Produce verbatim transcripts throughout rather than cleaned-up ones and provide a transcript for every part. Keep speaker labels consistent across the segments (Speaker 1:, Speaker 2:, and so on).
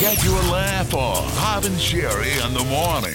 Speaker 1: Get your laugh on. Bob and Sherry in the morning.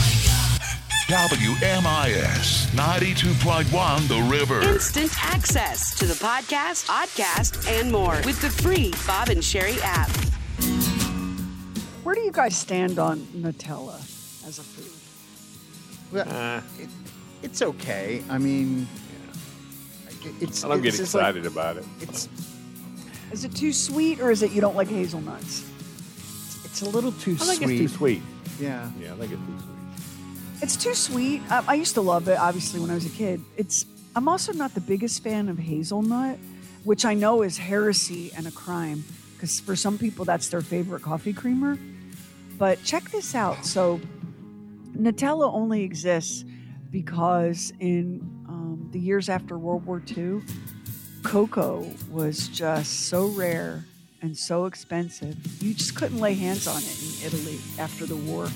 Speaker 1: W M I S ninety-two point one The River.
Speaker 2: Instant access to the podcast, podcast, and more with the free Bob and Sherry app.
Speaker 3: Where do you guys stand on Nutella as a food?
Speaker 4: Well,
Speaker 5: Uh,
Speaker 4: it, it's okay. I mean, it, it's.
Speaker 5: I don't get
Speaker 4: it's just like-
Speaker 5: excited about it.
Speaker 4: It's
Speaker 3: Is it too sweet, or is it you don't like hazelnuts?
Speaker 4: it's a little too
Speaker 5: I think
Speaker 4: sweet.
Speaker 5: it's too sweet.
Speaker 4: Yeah.
Speaker 5: Yeah, I think it's too sweet.
Speaker 3: It's too sweet. Um, I used to love it, obviously, when I was a kid. It's. I'm also not the biggest fan of hazelnut, which I know is heresy and a crime, because for some people that's their favorite coffee creamer. But check this out. So Nutella only exists because in um, the years after World War Two, cocoa was just so rare and so expensive. You just couldn't lay hands on it in Italy after the war.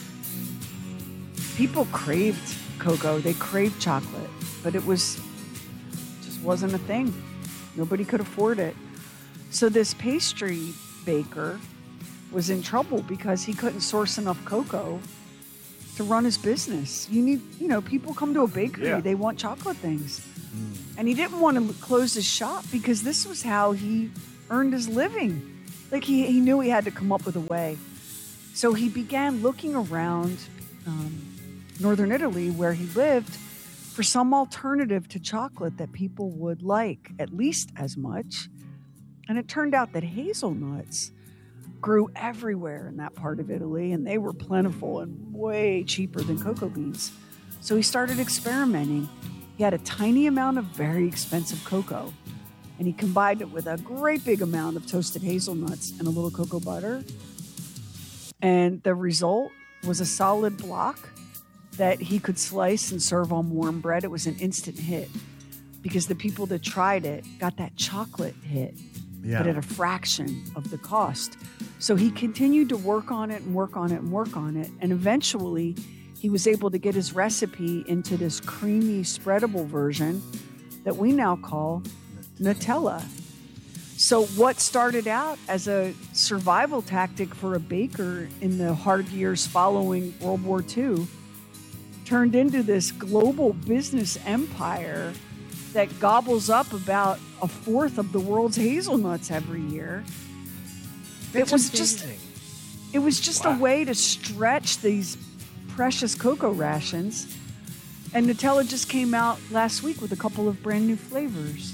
Speaker 3: People craved cocoa. They craved chocolate, but it was just wasn't a thing. Nobody could afford it. So this pastry baker was in trouble because he couldn't source enough cocoa to run his business. You need, you know, people come to a bakery,
Speaker 5: Yeah.
Speaker 3: they want chocolate things. And he didn't want to close his shop because this was how he earned his living. Like he, he knew he had to come up with a way. So he began looking around um, northern Italy where he lived for some alternative to chocolate that people would like at least as much. And it turned out that hazelnuts grew everywhere in that part of Italy, and they were plentiful and way cheaper than cocoa beans. So he started experimenting. He had a tiny amount of very expensive cocoa, and he combined it with a great big amount of toasted hazelnuts and a little cocoa butter. And the result was a solid block that he could slice and serve on warm bread. It was an instant hit because the people that tried it got that chocolate hit,
Speaker 4: Yeah.
Speaker 3: but at a fraction of the cost. So he continued to work on it and work on it and work on it. And eventually he was able to get his recipe into this creamy, spreadable version that we now call Nutella. So what started out as a survival tactic for a baker in the hard years following World War Two turned into this global business empire that gobbles up about a fourth of the world's hazelnuts every year.
Speaker 4: That's
Speaker 3: it was just
Speaker 4: amazing.
Speaker 3: it was just
Speaker 5: Wow.
Speaker 3: a way to stretch these precious cocoa rations. And Nutella just came out last week with a couple of brand new flavors.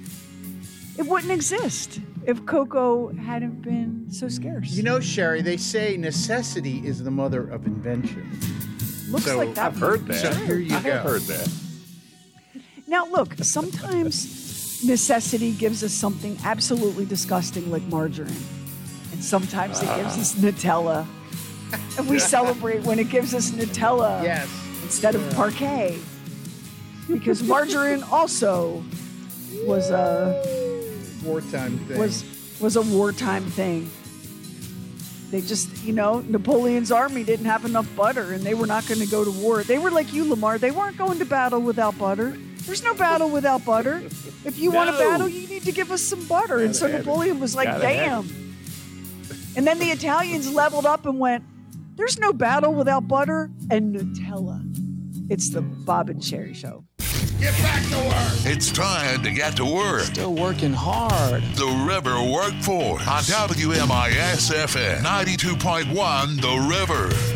Speaker 3: It wouldn't exist if cocoa hadn't been so scarce.
Speaker 4: You know, Sherry, they say necessity is the mother of invention.
Speaker 3: looks
Speaker 4: so
Speaker 3: like that.
Speaker 5: I've heard that.
Speaker 4: So here you
Speaker 5: I have
Speaker 4: go.
Speaker 5: heard that.
Speaker 3: Now, look, sometimes necessity gives us something absolutely disgusting like margarine. And sometimes it gives us Nutella. And we celebrate when it gives us Nutella
Speaker 4: Yes.
Speaker 3: instead of parquet. Because margarine also was a
Speaker 4: Wartime thing.
Speaker 3: was was a wartime thing. They just, you know, Napoleon's army didn't have enough butter and they were not going to go to war. They were like you, Lamar. They weren't going to battle without butter. There's no battle without butter. If you want to
Speaker 5: No.
Speaker 3: battle, you need to give us some butter. And so
Speaker 5: Gotta have it.
Speaker 3: Napoleon was like,
Speaker 5: Gotta have
Speaker 3: damn. And then the Italians leveled up and went, there's no battle without butter and Nutella. It's the Bob and Sherry Show.
Speaker 1: Get back to work. It's time to get to work.
Speaker 6: Still working hard.
Speaker 1: The River Workforce on W M I S F M ninety-two point one The River.